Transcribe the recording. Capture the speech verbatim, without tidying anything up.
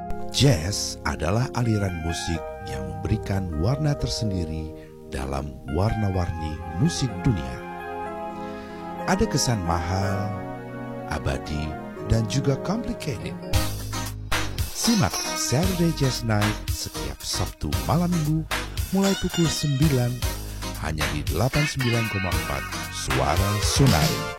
Jazz adalah aliran musik yang memberikan warna tersendiri dalam warna-warni musik dunia. Ada kesan mahal, abadi, dan juga complicated. Simak Saturday Jazz Night setiap Sabtu malam Minggu mulai pukul sembilan hanya di delapan puluh sembilan koma empat Suara Sonari.